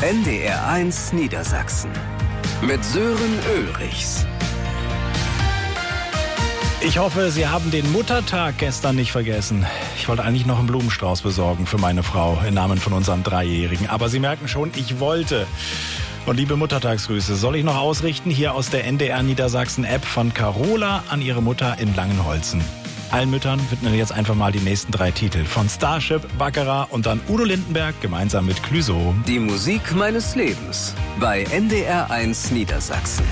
NDR1 Niedersachsen mit Sören Ulrichs. Ich hoffe, Sie haben den Muttertag gestern nicht vergessen. Ich wollte eigentlich noch einen Blumenstrauß besorgen für meine Frau im Namen von unserem Dreijährigen. Aber Sie merken schon, ich wollte. Und liebe Muttertagsgrüße soll ich noch ausrichten hier aus der NDR Niedersachsen App von Carola an ihre Mutter in Langenholzen. Allen Müttern widmen wir jetzt einfach mal die nächsten 3 Titel. Von Starship, Baccarat und dann Udo Lindenberg gemeinsam mit Clouseau. Die Musik meines Lebens bei NDR1 Niedersachsen.